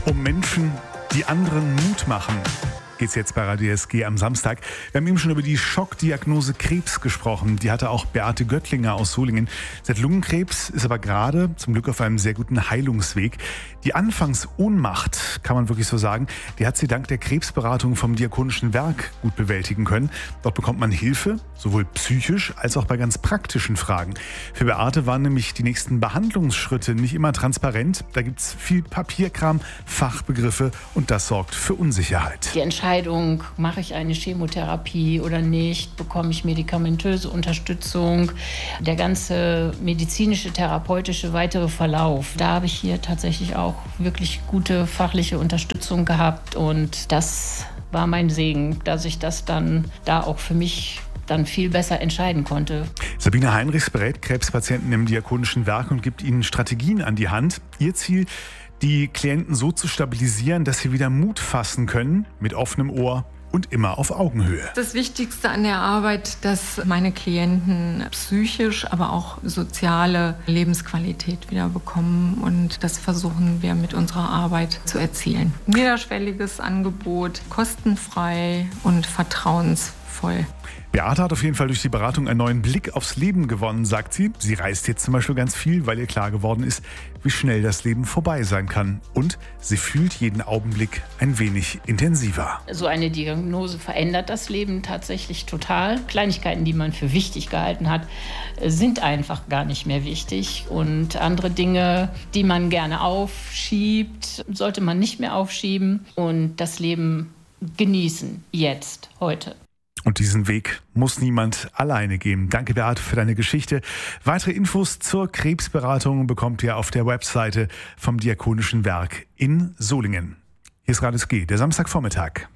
Um Menschen, die anderen Mut machen, geht's jetzt bei Radio SG am Samstag. Wir haben eben schon über die Schockdiagnose Krebs gesprochen. Die hatte auch Beate Göttlinger aus Solingen. Sie hat Lungenkrebs, ist aber gerade zum Glück auf einem sehr guten Heilungsweg. Die Anfangsohnmacht, kann man wirklich so sagen, die hat sie dank der Krebsberatung vom Diakonischen Werk gut bewältigen können. Dort bekommt man Hilfe, sowohl psychisch als auch bei ganz praktischen Fragen. Für Beate waren nämlich die nächsten Behandlungsschritte nicht immer transparent. Da gibt's viel Papierkram, Fachbegriffe und das sorgt für Unsicherheit. Die Entscheidung, mache ich eine Chemotherapie oder nicht, bekomme ich medikamentöse Unterstützung, der ganze medizinische, therapeutische weitere Verlauf. Da habe ich hier tatsächlich auch wirklich gute fachliche Unterstützung gehabt und das war mein Segen, dass ich das dann da auch für mich dann viel besser entscheiden konnte. Sabine Heinrichs berät Krebspatienten im Diakonischen Werk und gibt ihnen Strategien an die Hand. Ihr Ziel, die Klienten so zu stabilisieren, dass sie wieder Mut fassen können, mit offenem Ohr und immer auf Augenhöhe. Das Wichtigste an der Arbeit, dass meine Klienten psychisch, aber auch soziale Lebensqualität wieder bekommen und das versuchen wir mit unserer Arbeit zu erzielen. Niederschwelliges Angebot, kostenfrei und vertrauensvoll. Beate hat auf jeden Fall durch die Beratung einen neuen Blick aufs Leben gewonnen, sagt sie. Sie reist jetzt zum Beispiel ganz viel, weil ihr klar geworden ist, wie schnell das Leben vorbei sein kann. Und sie fühlt jeden Augenblick ein wenig intensiver. So eine Diagnose verändert das Leben tatsächlich total. Kleinigkeiten, die man für wichtig gehalten hat, sind einfach gar nicht mehr wichtig. Und andere Dinge, die man gerne aufschiebt, sollte man nicht mehr aufschieben und das Leben genießen, jetzt, heute. Und diesen Weg muss niemand alleine gehen. Danke, Beate, für deine Geschichte. Weitere Infos zur Krebsberatung bekommt ihr auf der Webseite vom Diakonischen Werk in Solingen. Hier ist Radio SG, der Samstagvormittag.